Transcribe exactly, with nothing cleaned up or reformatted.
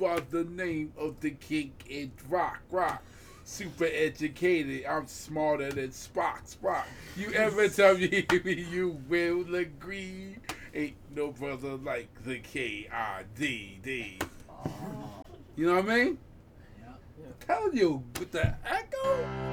by the name of the king in rock, rock. Super educated, I'm smarter than Spock, Spock. You ever tell me you will agree? Ain't no brother like the K I D D. You know what I mean? Yeah. Tell you with the echo.